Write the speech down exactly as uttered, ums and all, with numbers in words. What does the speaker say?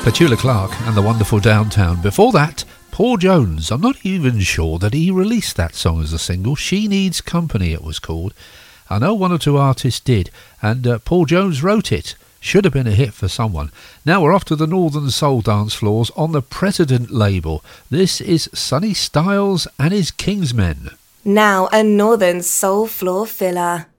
Petula Clark and the Wonderful Downtown. Before that, Paul Jones. I'm not even sure that he released that song as a single. She Needs Company it was called. I know one or two artists did, and uh, Paul Jones wrote it. Should have been a hit for someone. Now we're off to the Northern Soul dance floors on the President label. This is Sonny Styles and his Kingsmen. Now a Northern Soul floor filler.